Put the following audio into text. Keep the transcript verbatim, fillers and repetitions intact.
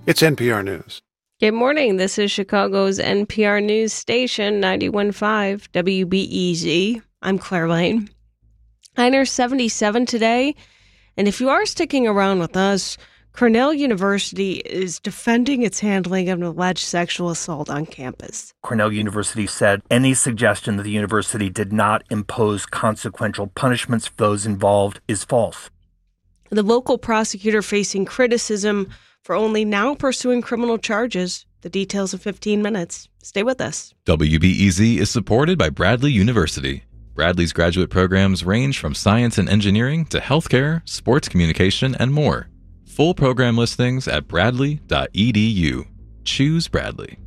It's N P R News. Good morning. This is Chicago's N P R News Station, ninety-one point five W B E Z. I'm Claire Lane. I N R seventy-seven today, and if you are sticking around with us, Cornell University is defending its handling of an alleged sexual assault on campus. Cornell University said any suggestion that the university did not impose consequential punishments for those involved is false. The local prosecutor facing criticism for only now pursuing criminal charges. The details in fifteen minutes. Stay with us. W B E Z is supported by Bradley University. Bradley's graduate programs range from science and engineering to healthcare, sports communication, and more. Full program listings at bradley dot e d u. Choose Bradley.